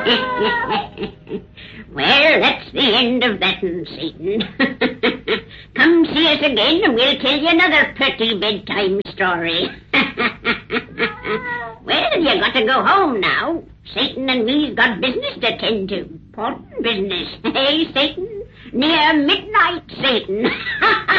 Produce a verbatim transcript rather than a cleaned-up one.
Well, that's the end of that, Satan. Come see us again and we'll tell you another pretty bedtime story. Well, you got to go home now. Satan and me's got business to tend to. Important business. Hey, Satan? Near midnight, Satan.